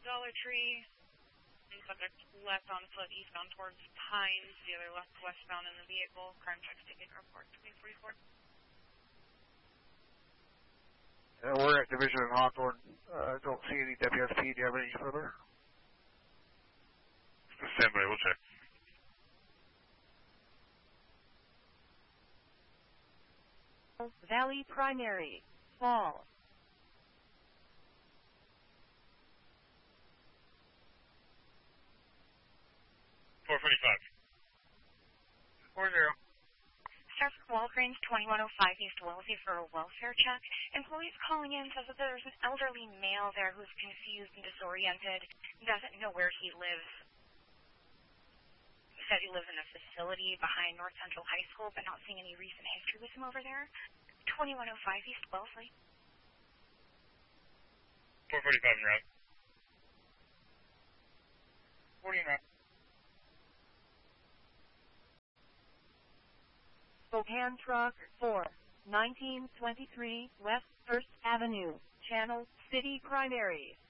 Dollar Tree. Subject left on foot eastbound towards Pines. The other left westbound in the vehicle. Crime check ticket report 2044. We're at Division in Hawthorne. Don't see any WSP. Do you have any further? Stand by, we'll check. Valley Primary, Fall. 445. 40. Traffic Walgreens 2105 East Wellesley for a welfare check. Employees calling in says that there's an elderly male there who's confused and disoriented, doesn't know where he lives. He said he lives in a facility behind North Central High School, but not seeing any recent history with him over there. 2105 East Wellesley. 445 en route. 40 en route. Spokane Truck 4, 1923 West 1st Avenue, Channel City Primary.